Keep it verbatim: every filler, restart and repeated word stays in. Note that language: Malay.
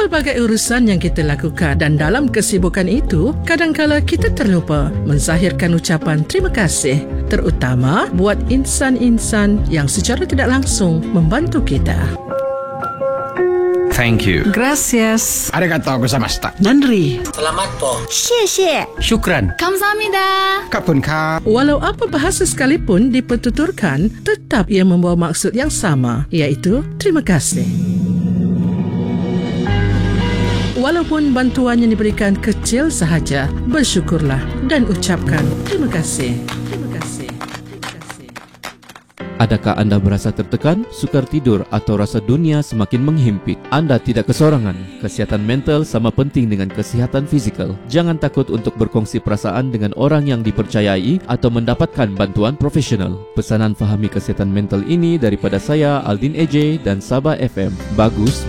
pelbagai urusan yang kita lakukan, dan dalam kesibukan itu, kadangkala kita terlupa menzahirkan ucapan terima kasih, terutama buat insan-insan yang secara tidak langsung membantu kita. Thank you. Gracias. Arigatou gozaimashita. Nandri. Selamat po. 谢谢 Syukran. 감사합니다 Kapun ka. Walau apa bahasa sekalipun dipertuturkan, tetap ia membawa maksud yang sama, iaitu terima kasih. Walaupun bantuan yang diberikan kecil sahaja, bersyukurlah dan ucapkan terima kasih. Terima kasih. Terima kasih. Adakah anda merasa tertekan, sukar tidur atau rasa dunia semakin menghimpit? Anda tidak kesorangan. Kesihatan mental sama penting dengan kesihatan fizikal. Jangan takut untuk berkongsi perasaan dengan orang yang dipercayai atau mendapatkan bantuan profesional. Pesanan Fahami Kesihatan Mental ini daripada saya, Aldin A J dan Sabah F M. Bagus